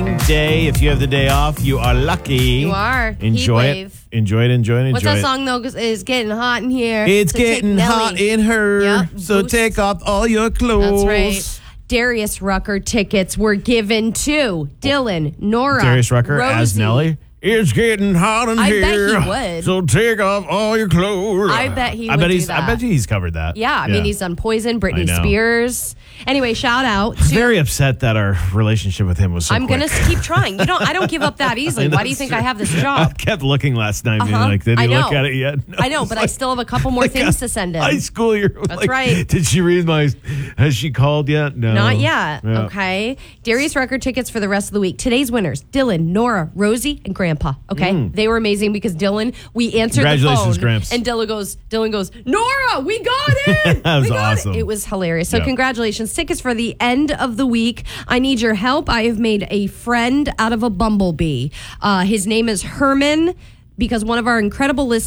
Thanksgiving Day. If you have the day off, you are lucky. You are. Enjoy Heat it. wave. Enjoy it. What's that song, though? It's getting hot in here. It's So take getting hot Nelly. in her. Yep, So boost. take off all your clothes. That's right. Darius Rucker tickets were given to Dylan, Nora, Darius Rucker Rosie. as Nelly. It's getting hot in I here. bet he would. So take off all your clothes. I bet he would do that. I bet he's covered that. Yeah, I mean, he's done Poison, Britney know. Spears. Anyway, shout out to... Very upset that our relationship with him was so I'm quick. going to keep trying. I don't give up that easily. Why do you think I have this I job? kept looking last night, being like, did I he know. look at it yet? I know, but I still have a couple more things to send in. High school year. That's right. Did she read has she called yet? No. Not yet. Yeah. Okay. Darius Rucker tickets for the rest of the week. Today's winners, Dylan, Nora, Rosie, and Grandpa. Okay. They were amazing because Dylan, we answered the phone. Congratulations, Gramps. And Dylan goes, Nora, we got it. That was We got awesome. It was hilarious. So Yeah. congratulations. Tickets for the end of the week. I need your help. I have made a friend out of a bumblebee. His name is Herman because one of our incredible listeners